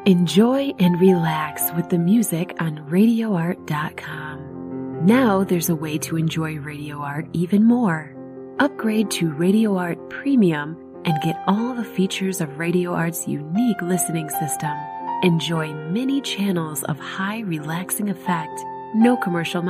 Enjoy and relax with the music on RadioArt.com. Now there's a way to enjoy Radio Art even more. Upgrade to Radio Art Premium and get all the features of Radio Art's unique listening system. Enjoy many channels of high relaxing effect, no commercial